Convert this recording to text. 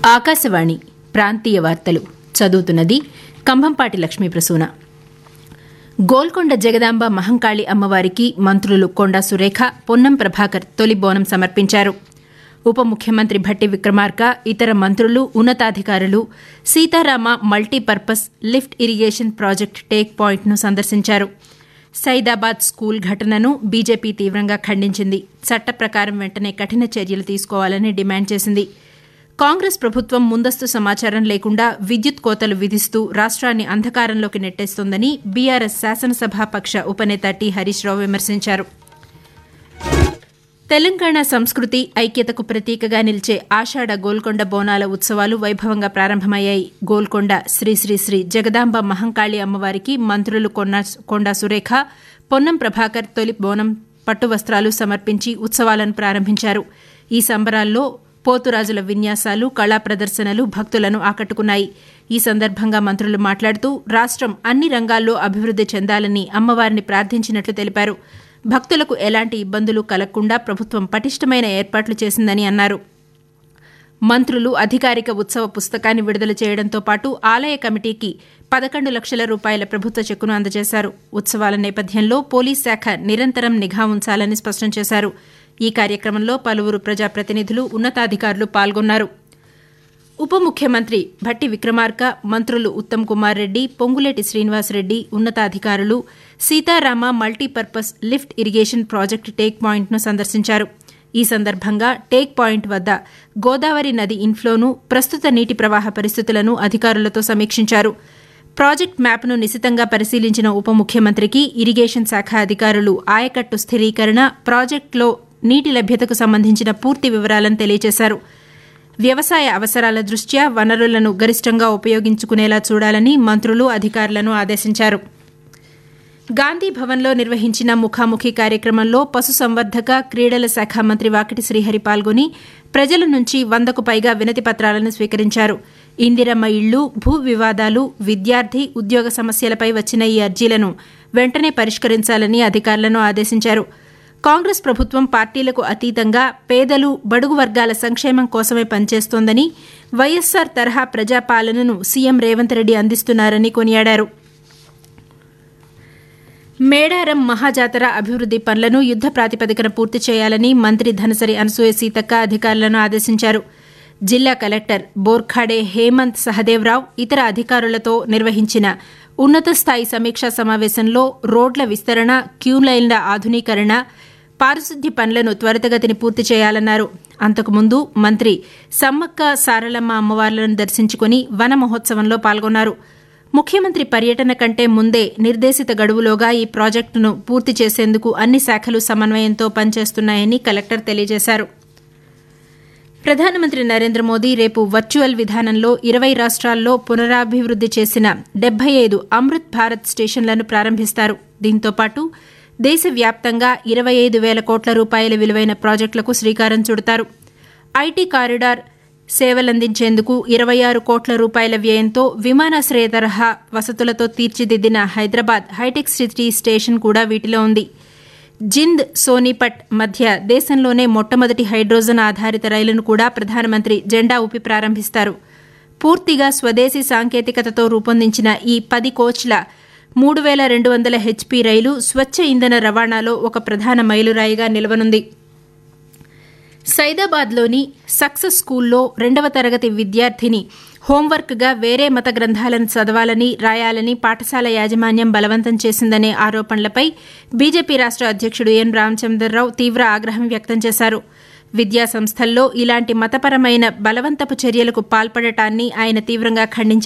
ఆకాశవాణి ప్రాంతీయ వార్తలు చదువుతున్నది కంభంపాటి లక్ష్మీప్రసూన. గోల్కొండ జగదాంబ మహంకాళి అమ్మవారికి మంత్రులు కొండా సురేఖ, పొన్నం ప్రభాకర్ తొలి బోనం సమర్పించారు. ఉప ముఖ్యమంత్రి భట్టి విక్రమార్క, ఇతర మంత్రులు, ఉన్నతాధికారులు Sitarama multipurpose lift irrigation project take పాయింట్ను సందర్శించారు. సైదాబాద్ స్కూల్ ఘటనను బీజేపీ తీవ్రంగా ఖండించింది. చట్ట ప్రకారం వెంటనే కఠిన చర్యలు తీసుకోవాలని డిమాండ్ చేసింది. కాంగ్రెస్ ప్రభుత్వం ముందస్తు సమాచారం లేకుండా విద్యుత్ కోతలు విధిస్తూ రాష్ట్రాన్ని అంధకారంలోకి నెట్టేస్తోందని బీఆర్ఎస్ శాసనసభాపక్ష ఉపనేత టి హరీష్ రావు విమర్శించారు. తెలంగాణ సంస్కృతి ఐక్యతకు ప్రతీకగా నిలిచే ఆషాఢ గోల్కొండ బోనాల ఉత్సవాలు వైభవంగా ప్రారంభమయ్యాయి. గోల్కొండ శ్రీ శ్రీ శ్రీ జగదాంబ మహంకాళి అమ్మవారికి మంత్రులు కొండా సురేఖ, పొన్నం ప్రభాకర్ తొలి బోనం పట్టు వస్త్రాలు సమర్పించి ఉత్సవాలను ప్రారంభించారు. ఈ సంబరాల్లో పోతురాజుల విన్యాసాలు, కళా ప్రదర్శనలు భక్తులను ఆకట్టుకున్నాయి. ఈ సందర్భంగా మంత్రులు మాట్లాడుతూ రాష్ట్రం అన్ని రంగాల్లో అభివృద్ది చెందాలని అమ్మవారిని ప్రార్థించినట్లు తెలిపారు. భక్తులకు ఎలాంటి ఇబ్బందులు కలగకుండా ప్రభుత్వం పటిష్టమైన ఏర్పాట్లు చేసిందని అన్నారు. మంత్రులు అధికారిక ఉత్సవ పుస్తకాన్ని విడుదల చేయడంతో పాటు ఆలయ కమిటీకి 11 లక్షల రూపాయల ప్రభుత్వ చెక్కును అందజేశారు. ఉత్సవాల నేపథ్యంలో పోలీస్ శాఖ నిరంతరం నిఘా ఉంచాలని స్పష్టం చేశారు. ఈ కార్యక్రమంలో పలువురు ప్రజాప్రతినిధులు, ఉన్నతాధికారులు పాల్గొన్నారు. ఉప ముఖ్యమంత్రి భట్టి విక్రమార్క, మంత్రులు ఉత్తమ్ కుమార్ రెడ్డి, పొంగులేటి శ్రీనివాసరెడ్డి, ఉన్నతాధికారులు Sitarama multipurpose lift irrigation project take పాయింట్ను సందర్శించారు. ఈ సందర్భంగా టేక్ పాయింట్ వద్ద గోదావరి నది ఇన్ఫ్లోను, ప్రస్తుత నీటి ప్రవాహ పరిస్థితులను అధికారులతో సమీక్షించారు. ప్రాజెక్టు మ్యాప్ను నిశితంగా పరిశీలించిన ఉప ముఖ్యమంత్రికి ఇరిగేషన్ శాఖ అధికారులు ఆయకట్టు స్థిరీకరణ, ప్రాజెక్టులో నీటి లభ్యతకు సంబంధించిన పూర్తి వివరాలను తెలియజేశారు. వ్యవసాయ అవసరాల దృష్ట్యా వనరులను గరిష్టంగా ఉపయోగించుకునేలా చూడాలని మంత్రులు అధికారులను ఆదేశించారు. గాంధీ భవన్లో నిర్వహించిన ముఖాముఖి కార్యక్రమంలో పశుసంవర్ధక, క్రీడల శాఖ మంత్రి వాకిటి శ్రీహరి పాల్గొని ప్రజల నుంచి 100కు పైగా వినతి పత్రాలను స్వీకరించారు. ఇందిరమ్మ ఇళ్లు, భూ వివాదాలు, విద్యార్థి, ఉద్యోగ సమస్యలపై వచ్చిన ఈ అర్జీలను వెంటనే పరిష్కరించాలని అధికారులను ఆదేశించారు. కాంగ్రెస్ ప్రభుత్వం పార్టీలకు అతీతంగా పేదలు, బడుగు వర్గాల సంక్షేమం కోసమే పనిచేస్తోందని, వైఎస్సార్ తరహా ప్రజాపాలనను సీఎం రేవంత్ రెడ్డి అందిస్తున్నారని కొనియాడారు. మేడారం మహాజాతర అభివృద్ది పనులను యుద్ద ప్రాతిపదికన పూర్తి చేయాలని మంత్రి ధనసరి అనసూయ సీతక్క అధికారులను ఆదేశించారు. జిల్లా కలెక్టర్ బోర్ఖాడే హేమంత్ సహదేవరావు ఇతర అధికారులతో నిర్వహించిన ఉన్నత స్థాయి సమీక్షా సమావేశంలో రోడ్ల విస్తరణ, క్యూలైన్ల ఆధునీకరణ, పారిశుద్ధ్య పనులను త్వరితగతిని పూర్తి చేయాలన్నారు. అంతకుముందు మంత్రి సమ్మక్క సారలమ్మ అమ్మవార్లను దర్శించుకుని వన మహోత్సవంలో పాల్గొన్నారు. ముఖ్యమంత్రి పర్యటన కంటే ముందే నిర్దేశిత గడువులోగా ఈ ప్రాజెక్టును పూర్తి చేసేందుకు అన్ని శాఖలు సమన్వయంతో పనిచేస్తున్నాయని కలెక్టర్ తెలియజేశారు. ప్రధానమంత్రి నరేంద్ర మోదీ రేపు వర్చువల్ విధానంలో 20 రాష్ట్రాల్లో పునరాభివృద్ది చేసిన 75 అమృత్ భారత్ స్టేషన్లను ప్రారంభిస్తారు. దీంతో పాటు దేశవ్యాప్తంగా 25,000 కోట్ల రూపాయల విలువైన ప్రాజెక్టులకు శ్రీకారం చుడతారు. ఐటీ కారిడార్ సేవలందించేందుకు 26 కోట్ల రూపాయల వ్యయంతో విమానాశ్రయ తరహా వసతులతో తీర్చిదిద్దిన హైదరాబాద్ హైటెక్ సిటీ స్టేషన్ కూడా వీటిలో ఉంది. జింద్, సోనీపట్ మధ్య దేశంలోనే మొట్టమొదటి హైడ్రోజన్ ఆధారిత రైలును కూడా ప్రధానమంత్రి జెండా ఊపి ప్రారంభిస్తారు. పూర్తిగా స్వదేశీ సాంకేతికతతో రూపొందించిన ఈ 10 కోచ్ల 3200 హెచ్పీ రైలు స్వచ్ఛ ఇంధన రవాణాలో ఒక ప్రధాన మైలురాయిగా నిలవనుంది. సైదాబాద్లోని సక్సెస్ స్కూల్లో 2వ తరగతి విద్యార్థిని హోంవర్క్గా వేరే మత గ్రంథాలను చదవాలని, రాయాలని పాఠశాల యాజమాన్యం బలవంతం చేసిందనే ఆరోపణలపై బీజేపీ రాష్ట్ర అధ్యక్షుడు ఎన్ రామచంద్రరావు తీవ్ర ఆగ్రహం వ్యక్తం చేశారు. విద్యాసంస్థల్లో ఇలాంటి మతపరమైన బలవంతపు చర్యలకు పాల్పడటాన్ని ఆయన తీవ్రంగా ఖండించారు.